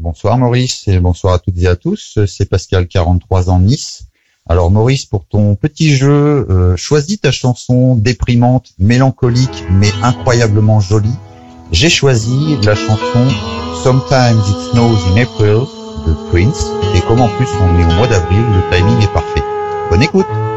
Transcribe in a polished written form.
Bonsoir Maurice et bonsoir à toutes et à tous. C'est Pascal, 43 ans, Nice. Alors Maurice, pour ton petit jeu, choisis ta chanson déprimante, mélancolique, mais incroyablement jolie. J'ai choisi la chanson Sometimes It Snows in April de Prince. Et comme en plus on est au mois d'avril, le timing est parfait. Bonne écoute!